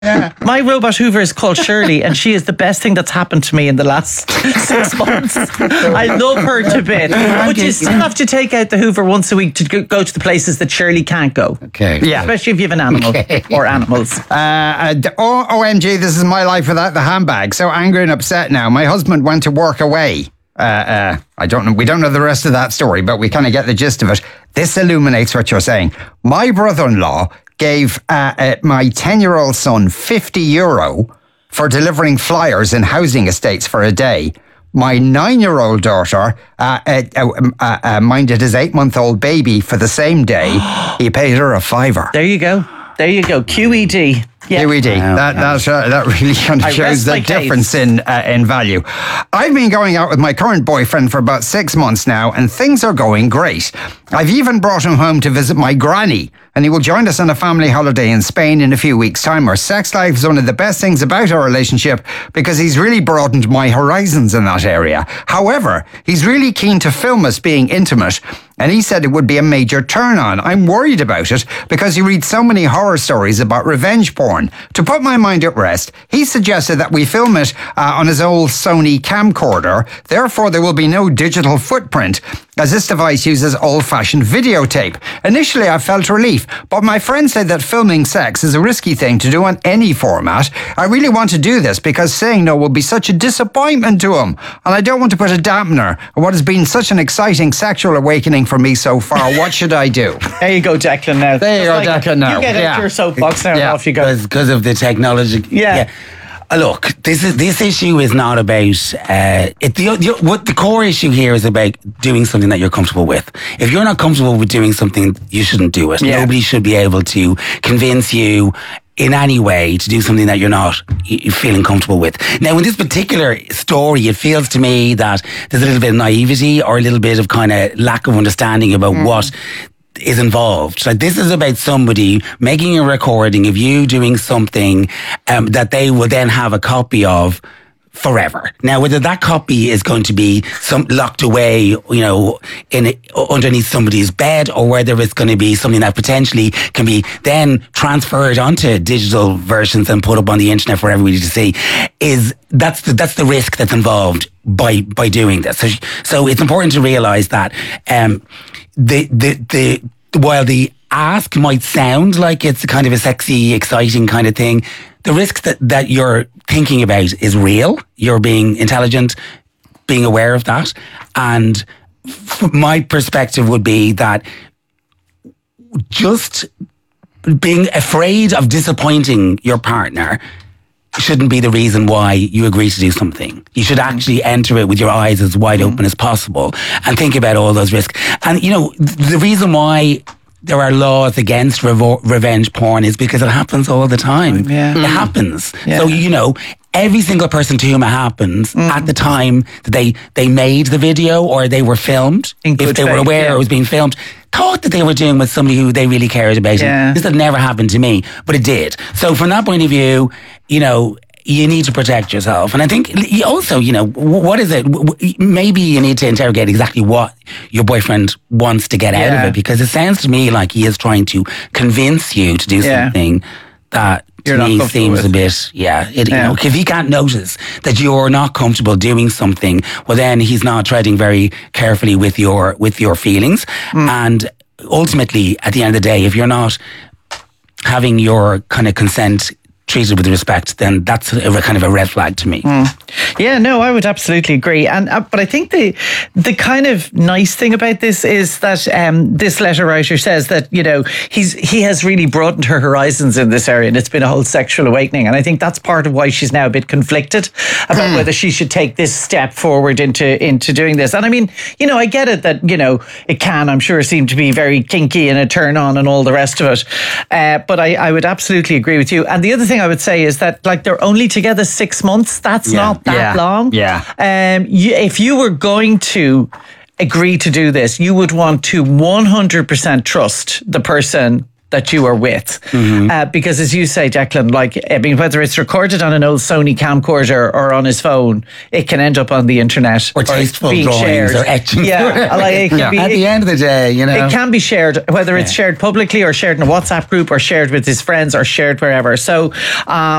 My robot Hoover is called Shirley, and she is the best thing that's happened to me in the last 6 months. I love her to bits. But you still have to take out the Hoover once a week to go to the places that Shirley can't go. Okay. Yeah. Especially if you have an animal or animals. OMG, this is my life without the handbag. So angry and upset now. My husband went to work away. I don't know. We don't know the rest of that story, but we kind of get the gist of it. This illuminates what you're saying. My brother-in-law gave my 10-year-old son €50 for delivering flyers in housing estates for a day. My 9-year-old daughter minded his 8-month-old baby for the same day. He paid her $5. There you go. QED. Yeah. QED. That really kind of shows the difference in value. I've been going out with my current boyfriend for about 6 months now, and things are going great. I've even brought him home to visit my granny, and he will join us on a family holiday in Spain in a few weeks' time. Our sex life is one of the best things about our relationship because he's really broadened my horizons in that area. However, he's really keen to film us being intimate, and he said it would be a major turn on. I'm worried about it because he reads so many horror stories about revenge porn. To put my mind at rest, he suggested that we film it on his old Sony camcorder. Therefore, there will be no digital footprint, as this device uses old-fashioned videotape. Initially, I felt relief, but my friend said that filming sex is a risky thing to do on any format. I really want to do this because saying no will be such a disappointment to him, and I don't want to put a dampener on what has been such an exciting sexual awakening for me so far. What should I do? There you go, Declan, now. There you go, Declan, now. You get out your soapbox now and off you go. Because of the technology. Yeah. Look, this issue is not about what the core issue here is about doing something that you're comfortable with. If you're not comfortable with doing something, you shouldn't do it. Yeah. Nobody should be able to convince you in any way to do something that you're not feeling comfortable with. Now, in this particular story, it feels to me that there's a little bit of naivety or a little bit of kind of lack of understanding about what is involved. Like, this is about somebody making a recording of you doing something that they will then have a copy of forever. Now, whether that copy is going to be locked away, underneath somebody's bed, or whether it's going to be something that potentially can be then transferred onto digital versions and put up on the internet for everybody to see, that's the risk that's involved by doing this. So it's important to realise that while the ask might sound like it's kind of a sexy, exciting kind of thing, the risk that you're thinking about is real. You're being intelligent, being aware of that. And my perspective would be that just being afraid of disappointing your partner shouldn't be the reason why you agree to do something. You should actually enter it with your eyes as wide open as possible and think about all those risks. And, the reason why there are laws against revenge porn is because it happens all the time. Yeah. It happens. Yeah. So, every single person to whom it happens at the time that they made the video or they were filmed, if they were aware it was being filmed, thought that they were doing with somebody who they really cared about. Yeah. This had never happened to me, but it did. So from that point of view, you need to protect yourself. And I think also, what is it? Maybe you need to interrogate exactly what your boyfriend wants to get out of it, because it sounds to me like he is trying to convince you to do something that to me seems a bit, if he can't notice that you're not comfortable doing something, well then he's not treading very carefully with your feelings. And ultimately, at the end of the day, if you're not having your kind of consent treated with respect, then that's a kind of a red flag to me. Yeah, no, I would absolutely agree. And but I think the kind of nice thing about this is that this letter writer says that he has really broadened her horizons in this area, and it's been a whole sexual awakening. And I think that's part of why she's now a bit conflicted about whether she should take this step forward into doing this. And I mean, I get it that it can, I'm sure, seem to be very kinky and a turn on and all the rest of it. But I would absolutely agree with you. And the other thing I would say is that, like, they're only together 6 months. That's not that long. Yeah. If you were going to agree to do this, you would want to 100% trust the person that you are with. Because as you say, Declan, like, I mean, whether it's recorded on an old Sony camcorder or on his phone, it can end up on the internet. Or tasteful being drawings shared. or etchings. Yeah, like it can be, at the end of the day, you know. it can be shared, whether it's shared publicly or shared in a WhatsApp group or shared with his friends or shared wherever. So,